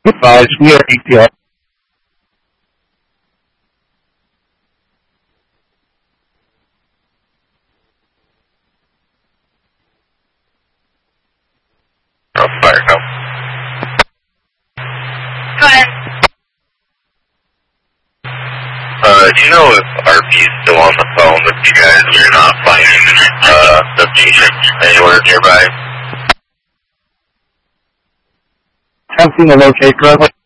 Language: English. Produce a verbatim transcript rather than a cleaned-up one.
Advise, we are A T L. Oh, fire, no. Go ahead. Uh, do you know if R P is still on the phone with you guys? We're not finding, uh, the patient anywhere nearby. Attempting to locate currently.